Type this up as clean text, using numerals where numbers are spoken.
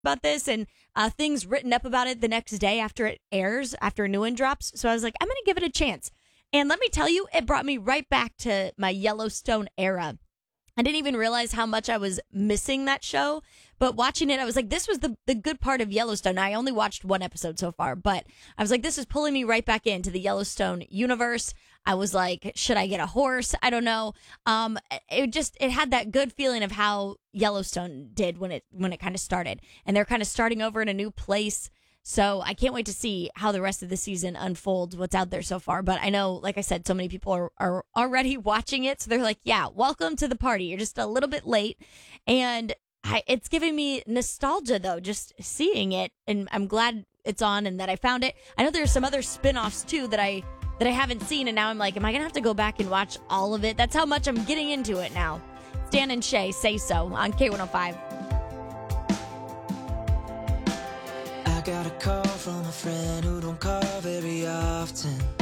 about this and things written up about it the next day after it airs, after a new one drops. So I was like, I'm going to give it a chance. And let me tell you, it brought me right back to my Yellowstone era. I didn't even realize how much I was missing that show, but watching it, I was like, this was the good part of Yellowstone. I only watched one episode so far, but I was like, this is pulling me right back into the Yellowstone universe. I was like, should I get a horse? I don't know. It had that good feeling of how Yellowstone did when it kind of started, and they're kind of starting over in a new place. So I can't wait to see how the rest of the season unfolds, what's out there so far. But I know, like I said, so many people are already watching it. So they're like, yeah, welcome to the party. You're just a little bit late. And it's giving me nostalgia, though, just seeing it. And I'm glad it's on and that I found it. I know there's some other spinoffs, too, that I haven't seen. And now I'm like, am I going to have to go back and watch all of it? That's how much I'm getting into it now. Stan and Shay, Say So on K105. I got a call from a friend who don't call very often.